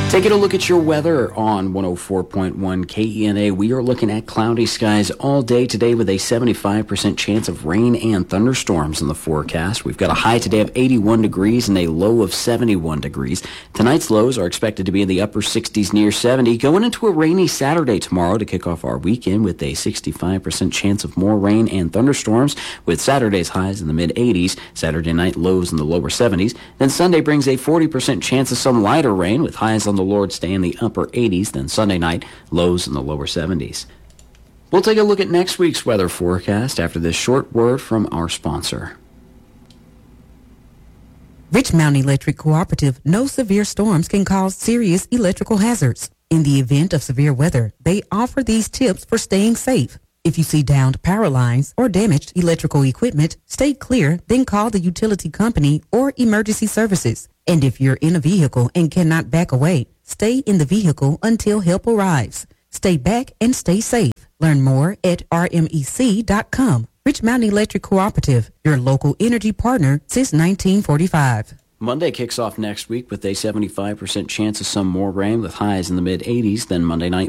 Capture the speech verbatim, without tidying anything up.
Taking a look at your weather on one oh four point one K E N A. We are looking at cloudy skies all day today with a seventy-five percent chance of rain and thunderstorms in the forecast. We've got a high today of eighty-one degrees and a low of seventy-one degrees. Tonight's lows are expected to be in the upper sixties near seventy. Going into a rainy Saturday tomorrow to kick off our weekend with a sixty-five percent chance of more rain and thunderstorms with Saturday's highs in the mid-eighties. Saturday night lows in the lower seventies. Then Sunday brings a forty percent chance of some lighter rain with highs on the Lord stay in the upper eighties, then Sunday night, lows in the lower seventies. We'll take a look at next week's weather forecast after this short word from our sponsor. Rich Mountain Electric Cooperative knows severe storms can cause serious electrical hazards. In the event of severe weather, they offer these tips for staying safe. If you see downed power lines or damaged electrical equipment, stay clear, then call the utility company or emergency services. And if you're in a vehicle and cannot back away, stay in the vehicle until help arrives. Stay back and stay safe. Learn more at R M E C dot com. Rich Mountain Electric Cooperative, your local energy partner since nineteen forty-five. Monday kicks off next week with a seventy-five percent chance of some more rain with highs in the mid-eighties. Then Monday night